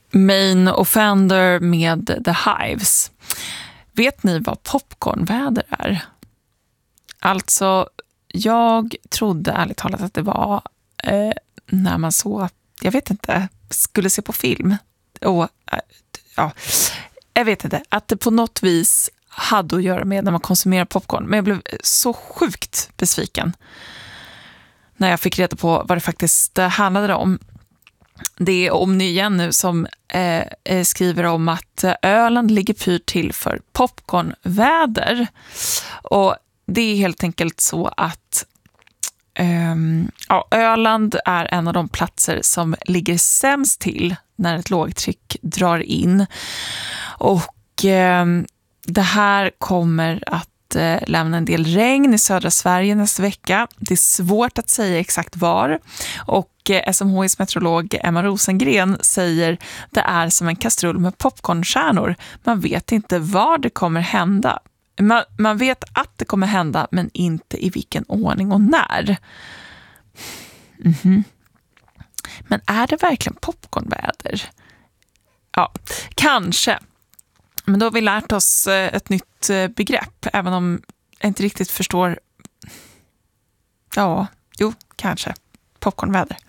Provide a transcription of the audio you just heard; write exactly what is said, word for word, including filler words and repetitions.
Main Offender med The Hives. Vet ni vad popcornväder är? Alltså, jag trodde ärligt talat att det var eh, när man så, jag vet inte, skulle se på film. Och, eh, ja, jag vet inte, att det på något vis hade att göra med när man konsumerar popcorn. Men jag blev så sjukt besviken när jag fick reda på vad det faktiskt handlade om. Det är Omni igen nu som eh, skriver om att Öland ligger pyrt till för popcornväder. Och det är helt enkelt så att eh, ja, Öland är en av de platser som ligger sämst till när ett lågtryck drar in. Och eh, det här kommer att eh, lämna en del regn i södra Sverige nästa vecka. Det är svårt att säga exakt var. Och S M H I:s meteorolog Emma Rosengren säger det är som en kastrull med popcornstjärnor. Man vet inte var det kommer hända. Man, man vet att det kommer hända, men inte i vilken ordning och när. Mm-hmm. Men är det verkligen popcornväder? Ja, kanske. Men då har vi lärt oss ett nytt begrepp, även om jag inte riktigt förstår. Ja, jo, kanske. Popcornväder.